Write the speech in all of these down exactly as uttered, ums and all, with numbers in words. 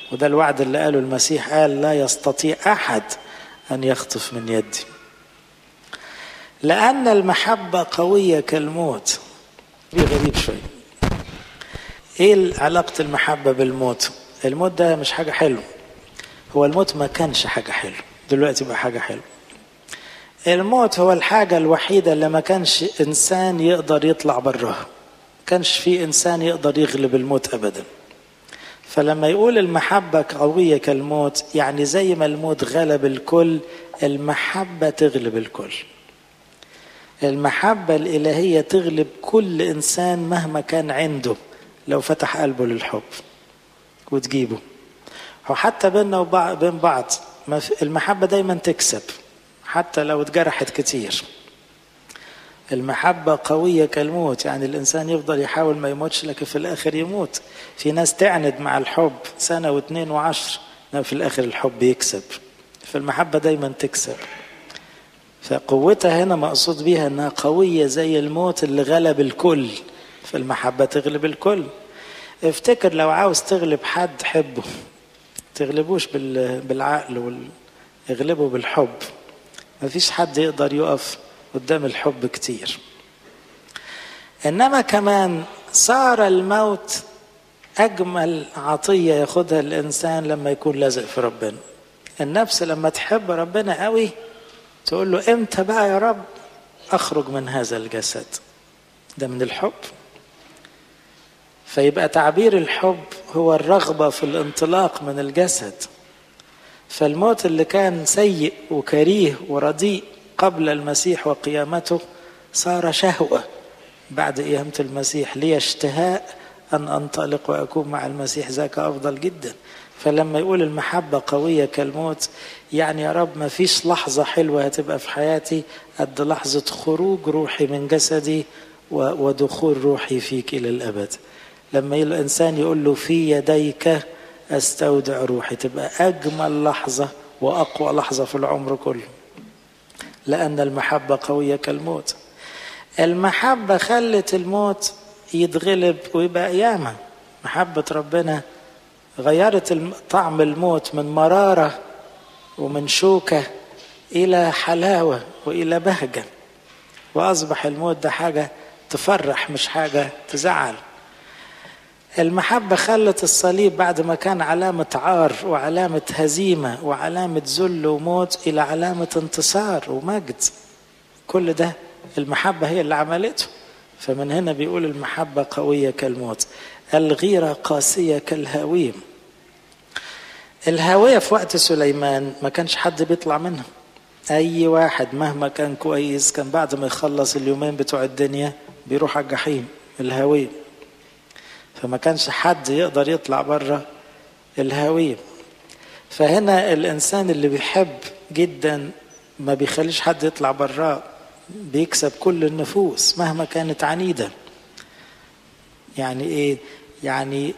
وده الوعد اللي قاله المسيح، قال لا يستطيع أحد أن يخطف من يدي. لأن المحبة قوية كالموت. دي غريب شوي. إيه علاقة المحبة بالموت؟ الموت ده مش حاجة حلوة. هو الموت ما كانش حاجة حلوة، دلوقتي بقى حاجة حلوة. الموت هو الحاجة الوحيدة اللي ما كانش إنسان يقدر يطلع براها، كانش في إنسان يقدر يغلب الموت أبدا. فلما يقول المحبة قوية كالموت، يعني زي ما الموت غلب الكل، المحبة تغلب الكل. المحبة الإلهية تغلب كل إنسان مهما كان عنده لو فتح قلبه للحب وتجيبه. وحتى بيننا وبين بعض المحبة دايما تكسب حتى لو اتجرحت كتير. المحبة قوية كالموت، يعني الإنسان يفضل يحاول ما يموتش لكن في الآخر يموت. في ناس تعند مع الحب سنة واثنين وعشر، في الآخر الحب يكسب. فالمحبة دايما تكسب. فقوتها هنا مقصود بيها أنها قوية زي الموت اللي غلب الكل، فالمحبة تغلب الكل. افتكر لو عاوز تغلب حد حبه، تغلبوش بالعقل وال... اغلبه بالحب. مفيش حد يقدر يقف قدام الحب كتير. إنما كمان صار الموت أجمل عطية ياخدها الإنسان لما يكون لازق في ربنا. النفس لما تحب ربنا قوي تقول له إمتى بقى يا رب أخرج من هذا الجسد؟ ده من الحب. فيبقى تعبير الحب هو الرغبة في الانطلاق من الجسد. فالموت اللي كان سيء وكريه ورديء قبل المسيح وقيامته صار شهوة بعد قيامة المسيح. لي اشتهاء أن أنطلق وأكون مع المسيح، ذاك أفضل جدا. فلما يقول المحبة قوية كالموت، يعني يا رب ما فيش لحظة حلوة هتبقى في حياتي قد لحظة خروج روحي من جسدي ودخول روحي فيك إلى الأبد. لما الإنسان يقول له في يديك أستودع روحي، تبقى أجمل لحظة وأقوى لحظة في العمر كله، لأن المحبة قوية كالموت. المحبة خلت الموت يتغلب ويبقى قيامة. محبة ربنا غيرت طعم الموت من مرارة ومن شوكة إلى حلاوة وإلى بهجة، وأصبح الموت ده حاجة تفرح مش حاجة تزعل. المحبة خلت الصليب بعد ما كان علامة عار وعلامة هزيمة وعلامة ذل وموت إلى علامة انتصار ومجد. كل ده المحبة هي اللي عملته. فمن هنا بيقول المحبة قوية كالموت. الغيرة قاسية كالهاوية. الهاوية في وقت سليمان ما كانش حد بيطلع منها. أي واحد مهما كان كويس كان بعد ما يخلص اليومين بتوع الدنيا بيروح على الجحيم، الهاوية. فما كانش حد يقدر يطلع بره الهاوية. فهنا الإنسان اللي بيحب جدا ما بيخليش حد يطلع براه، بيكسب كل النفوس مهما كانت عنيدة. يعني إيه؟ يعني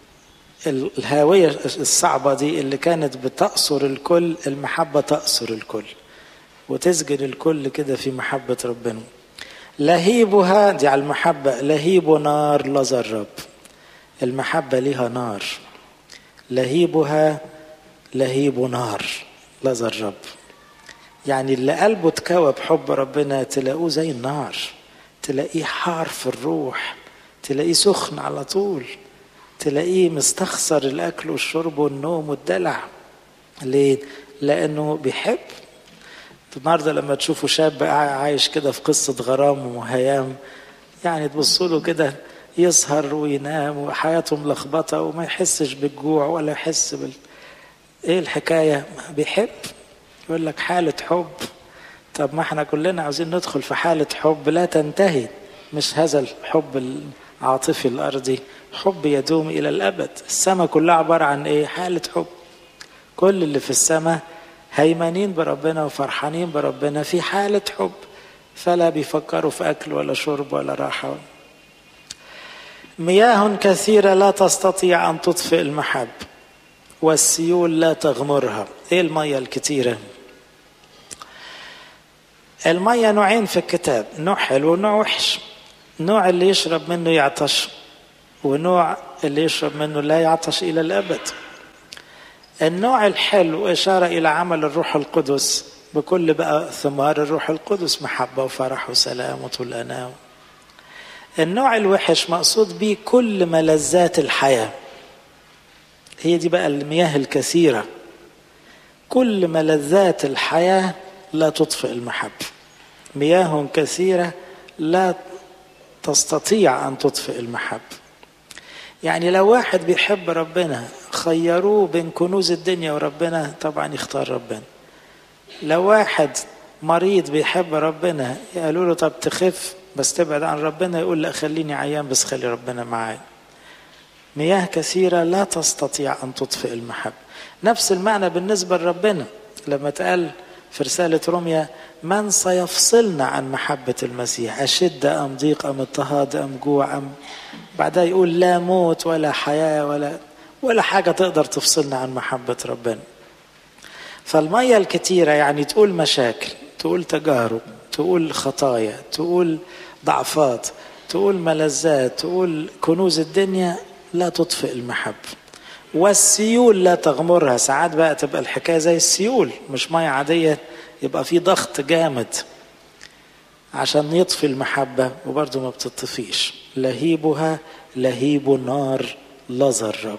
الهاوية الصعبة دي اللي كانت بتأسر الكل، المحبة تأسر الكل وتسجن الكل كده في محبة ربنا. لهيبها دي على المحبة، لهيب نار لظى الرب. المحبة لها نار، لهيبها لهيب نار لظى الرب. يعني اللي قلبه تكوى بحب ربنا تلاقوه زي النار، تلاقيه حار في الروح، تلاقيه سخن على طول، تلاقيه مستخسر الأكل والشرب والنوم والدلع. ليه؟ لأنه بيحب. النهارده لما تشوفوا شاب عايش كده في قصة غرام وهيام، يعني تبصوا له كده يسهر وينام وحياته ملخبطة وما يحسش بالجوع ولا يحس بال ايه الحكاية؟ بيحب. يقول لك حالة حب. طب ما احنا كلنا عاوزين ندخل في حالة حب لا تنتهي، مش هذا الحب العاطفي الأرضي، حب يدوم إلى الأبد. السماء كلها عبارة عن ايه؟ حالة حب. كل اللي في السماء هيمانين بربنا وفرحانين بربنا في حالة حب، فلا بيفكروا في أكل ولا شرب ولا راحة. مياه كثيرة لا تستطيع أن تطفئ المحب، والسيول لا تغمرها. ايه المياه الكتيرة؟ المياه نوعين في الكتاب، نوع حلو ونوع وحش. نوع اللي يشرب منه يعطش، ونوع اللي يشرب منه لا يعطش إلى الأبد. النوع الحلو إشارة إلى عمل الروح القدس بكل بقى ثمار الروح القدس، محبة وفرح وسلام وطول أناة. النوع الوحش مقصود به كل ملذات الحياة، هي دي بقى المياه الكثيرة. كل ملذات الحياة لا تطفئ المحبة، مياه كثيرة لا تستطيع أن تطفئ المحبة. يعني لو واحد بيحب ربنا خيروه بين كنوز الدنيا وربنا، طبعا يختار ربنا. لو واحد مريض بيحب ربنا يقولوا له طب تخف بس تبعد عن ربنا، يقول لا خليني عيان بس خلي ربنا معايا. مياه كثيرة لا تستطيع أن تطفئ المحبة. نفس المعنى بالنسبة لربنا لما تقال في رسالة روميا من سيفصلنا عن محبة المسيح، أشدة أم ضيق أم اضطهاد أم جوع أم، بعدها يقول لا موت ولا حياة ولا ولا حاجة تقدر تفصلنا عن محبة ربنا. فالمية الكتيرة يعني تقول مشاكل، تقول تجارب، تقول خطايا، تقول ضعفات، تقول ملذات، تقول كنوز الدنيا، لا تطفئ المحبة. والسيول لا تغمرها. ساعات بقى تبقى الحكاية زي السيول، مش مية عادية، يبقى في ضغط جامد عشان يطفي المحبة وبرضه ما بتطفيش. لهيبها لهيب نار لظى الرب.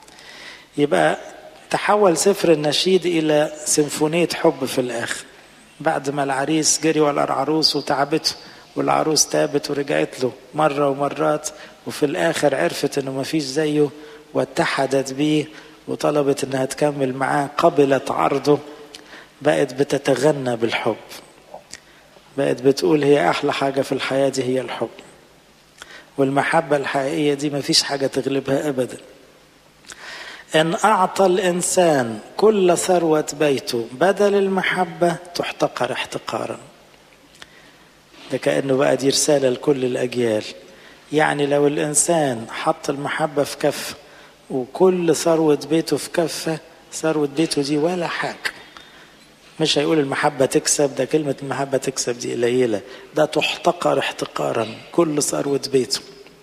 يبقى تحول سفر النشيد إلى سيمفونية حب في الآخر، بعد ما العريس جري ورا العروس وتعبته، والعروس تابت ورجعت له مرة ومرات، وفي الآخر عرفت إنه ما فيش زيه واتحدت بيه وطلبت إنها تكمل معاه، قبلت عرضه، بقت بتتغنى بالحب، بقت بتقول هي أحلى حاجة في الحياة دي هي الحب. والمحبة الحقيقية دي ما فيش حاجة تغلبها أبدا. إن أعطى الإنسان كل ثروة بيته بدل المحبة تحتقر احتقارا. ده كأنه بقى دي رسالة لكل الأجيال. يعني لو الإنسان حط المحبة في كفة وكل ثروة بيته في كفة، ثروة بيته دي ولا حاجة. مش هيقول المحبة تكسب، ده كلمة المحبة تكسب دي قليلة، ده تحتقر احتقارا كل ثروة بيته.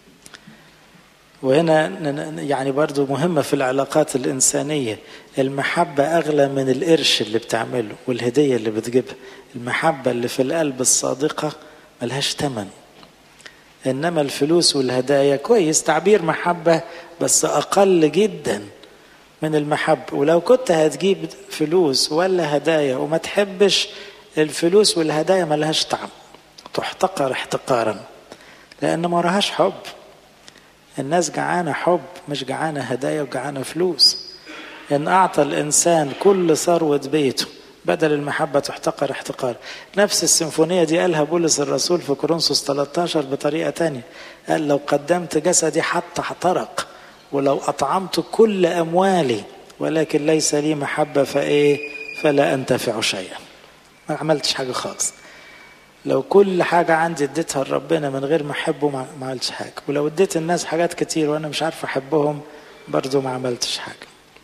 وهنا يعني برضو مهمة في العلاقات الإنسانية، المحبة أغلى من القرش اللي بتعمله والهدية اللي بتجيبها. المحبة اللي في القلب الصادقة ملهاش تمن. إنما الفلوس والهدايا كويس، تعبير محبة بس أقل جدا من المحبة. ولو كنت هتجيب فلوس ولا هدايا وما تحبش الفلوس والهدايا ملهاش طعم، تحتقر احتقارا، لأن ما وراهاش حب. الناس جعانة حب، مش جعانة هدايا وجعانة فلوس. إن أعطى الإنسان كل ثروة بيته بدل المحبة تحتقر احتقار. نفس السيمفونية دي قالها بولس الرسول في كورنثوس ثلاثة عشر بطريقة تانية، قال لو قدمت جسدي حتى احترق، ولو أطعمت كل أموالي ولكن ليس لي محبة فإيه فلا أنتفع شيئا. ما عملتش حاجة خالص. لو كل حاجة عندي اديتها لربنا من غير ما أحبه ما عملتش حاجة. ولو اديت الناس حاجات كتير وأنا مش عارف أحبهم برضو ما عملتش حاجة.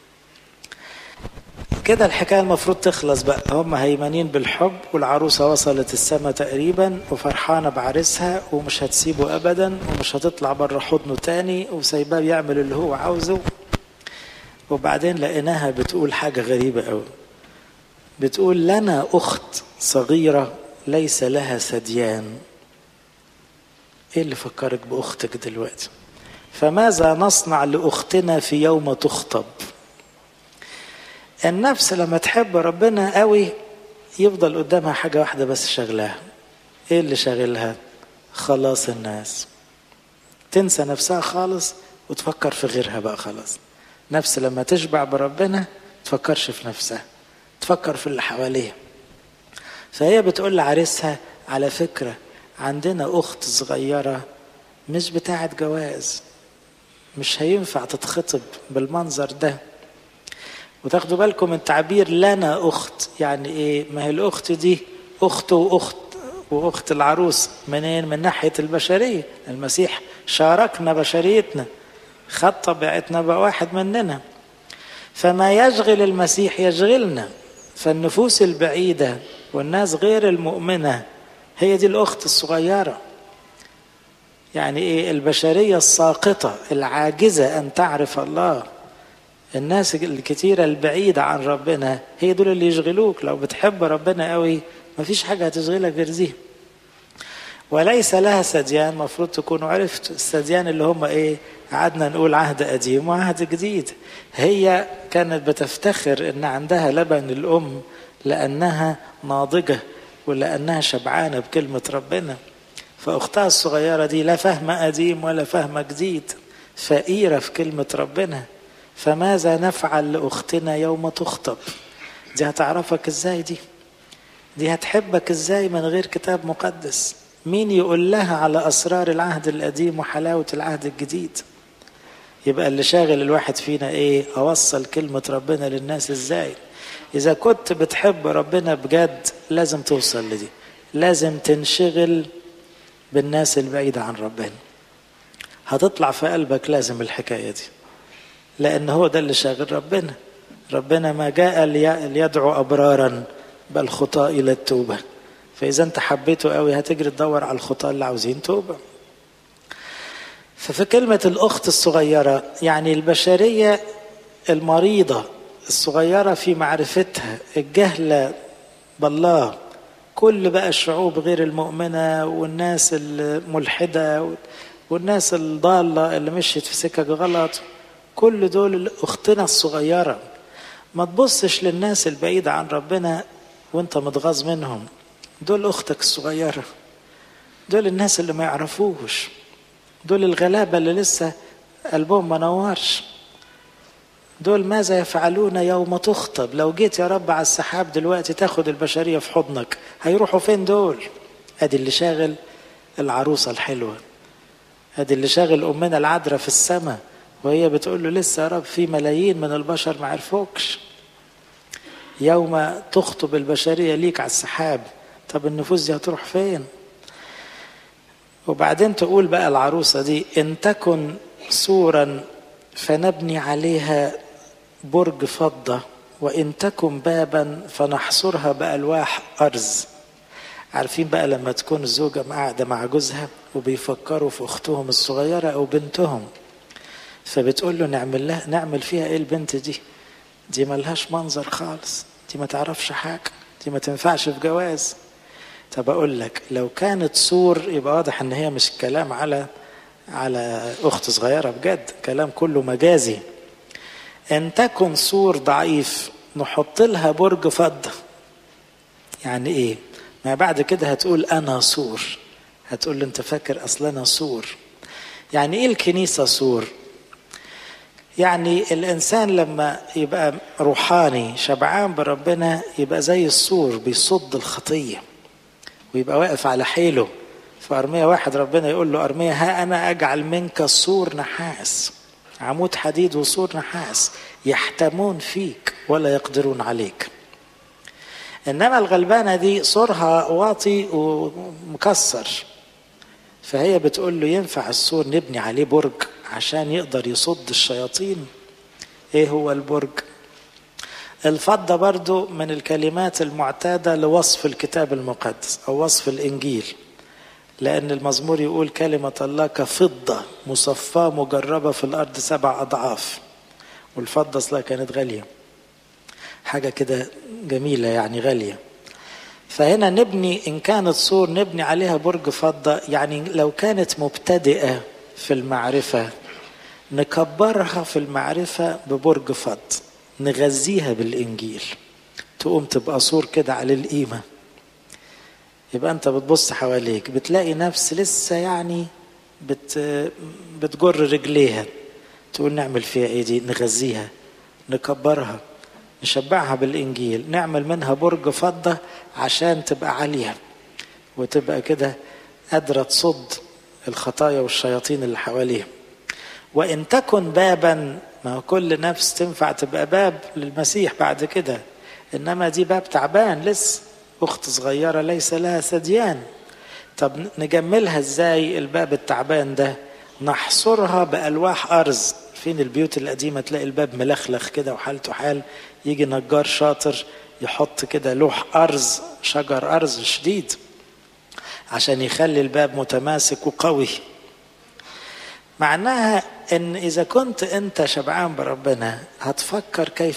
كده الحكاية المفروض تخلص بقى. هم هيمنين بالحب، والعروسة وصلت السماء تقريبا وفرحانة بعرسها ومش هتسيبه أبدا ومش هتطلع بره حضنه تاني وسايباه يعمل اللي هو عاوزه. وبعدين لقيناها بتقول حاجة غريبة قوي، بتقول لنا أخت صغيرة ليس لها ثديان. ايه اللي فكرك بأختك دلوقتي؟ فماذا نصنع لأختنا في يوم تخطب؟ النفس لما تحب ربنا قوي يفضل قدامها حاجة واحدة بس شغلها. ايه اللي شغلها؟ خلاص الناس. تنسى نفسها خالص وتفكر في غيرها بقى خلاص. نفس لما تشبع بربنا تفكرش في نفسها، تفكر في اللي حواليها. فهي بتقول لعريسها على فكرة عندنا أخت صغيرة مش بتاعت جواز، مش هينفع تتخطب بالمنظر ده. وتاخدوا بالكم من تعبير لنا أخت، يعني إيه؟ ما هي الأخت دي أخت وأخت وأخت العروس منين؟ من ناحية البشرية. المسيح شاركنا بشريتنا، خد طبيعتنا بقى واحد مننا. فما يشغل المسيح يشغلنا. فالنفوس البعيدة والناس غير المؤمنة هي دي الأخت الصغيرة. يعني إيه؟ البشرية الساقطة العاجزة أن تعرف الله، الناس الكتيرة البعيدة عن ربنا هي دول اللي يشغلوك. لو بتحب ربنا قوي مفيش حاجة هتشغلك غير دي. وليس لها سديان، مفروض تكونوا عرفتوا السديان اللي هم ايه؟ قعدنا نقول عهد قديم وعهد جديد. هي كانت بتفتخر ان عندها لبن الام لانها ناضجة ولانها شبعانة بكلمة ربنا. فاختها الصغيرة دي لا فاهمة قديم ولا فاهمة جديد، فقيرة في كلمة ربنا. فماذا نفعل لأختنا يوم تخطب؟ دي هتعرفك ازاي؟ دي دي هتحبك ازاي من غير كتاب مقدس؟ مين يقول لها على أسرار العهد القديم وحلاوة العهد الجديد؟ يبقى اللي شاغل الواحد فينا ايه؟ أوصل كلمة ربنا للناس ازاي؟ إذا كنت بتحب ربنا بجد لازم توصل لدي، لازم تنشغل بالناس البعيدة عن ربنا. هتطلع في قلبك لازم الحكاية دي، لأن هو ده اللي شاغل ربنا. ربنا ما جاء ليدعو أبرارا بل خطاة إلى التوبة. فإذا أنت حبيته قوي هتجري تدور على الخطاة اللي عاوزين توبة. ففي كلمة الأخت الصغيرة يعني البشرية المريضة الصغيرة في معرفتها، الجهلة بالله. كل بقى الشعوب غير المؤمنة والناس الملحدة والناس الضالة اللي مشيت في سكة غلط، كل دول أختنا الصغيرة. ما تبصش للناس البعيدة عن ربنا وانت متغاظ منهم، دول أختك الصغيرة، دول الناس اللي ما يعرفوش، دول الغلابة اللي لسه قلبهم ما نورش. دول ماذا يفعلون يوم تخطب؟ لو جيت يا رب على السحاب دلوقتي تاخد البشرية في حضنك، هيروحوا فين دول؟ ادي اللي شاغل العروسة الحلوة، ادي اللي شاغل أمنا العذراء في السماء وهي بتقول له لسه يا رب في ملايين من البشر ما عرفوكش. يوم تخطب البشرية ليك على السحاب، طب النفوس دي هتروح فين؟ وبعدين تقول بقى العروسة دي إن تكن سورا فنبني عليها برج فضة، وإن تكن بابا فنحصرها بألواح أرز. عارفين بقى لما تكون الزوجة قاعدة مع جوزها وبيفكروا في أختهم الصغيرة أو بنتهم، فبتقول له نعمل لها نعمل فيها إيه البنت دي؟ دي ملهاش منظر خالص، دي ما تعرفش حاجة، دي ما تنفعش في جواز. طب أقول لك لو كانت سور يبقى واضح إن هي مش كلام على على أخت صغيرة بجد، كلام كله مجازي. إن تكن سور ضعيف نحط لها برج فضة. يعني إيه؟ ما بعد كده هتقول أنا سور، هتقول له أنت فاكر أصلا سور. يعني إيه الكنيسة سور؟ يعني الإنسان لما يبقى روحاني شبعان بربنا يبقى زي السور بيصد الخطية ويبقى واقف على حيله. فأرمية واحد ربنا يقول له أرمية ها أنا أجعل منك سور نحاس، عمود حديد وسور نحاس يحتمون فيك ولا يقدرون عليك. إنما الغلبانة دي سورها واطي ومكسر، فهي بتقول له ينفع السور نبني عليه برج عشان يقدر يصد الشياطين؟ ايه هو البرج؟ الفضة برضو من الكلمات المعتادة لوصف الكتاب المقدس او وصف الانجيل، لان المزمور يقول كلمة الله كفضة مصفاة مجربة في الارض سبع اضعاف. والفضة اصلا كانت غالية، حاجة كده جميلة يعني غالية. فهنا نبني إن كانت سور نبني عليها برج فضة، يعني لو كانت مبتدئة في المعرفة نكبرها في المعرفة ببرج فضة، نغذيها بالإنجيل، تقوم تبقى سور كده على القيمة. يبقى أنت بتبص حواليك بتلاقي نفس لسه يعني بت بتجر رجليها، تقول نعمل فيها إيه دي؟ نغذيها، نكبرها، نشبعها بالإنجيل، نعمل منها برج فضة عشان تبقى عالية وتبقى كده قادرة تصد الخطايا والشياطين اللي حواليها. وإن تكن بابا، ما كل نفس تنفع تبقى باب للمسيح بعد كده، إنما دي باب تعبان لسه، أخت صغيرة ليس لها سديان. طب نجملها إزاي الباب التعبان ده؟ نحصرها بألواح أرز. فين البيوت القديمة تلاقي الباب ملخلخ كده وحالته حال، يجي نجار شاطر يحط كده لوح أرز، شجر أرز شديد عشان يخلي الباب متماسك وقوي. معناها ان اذا كنت انت شبعان بربنا هتفكر كيف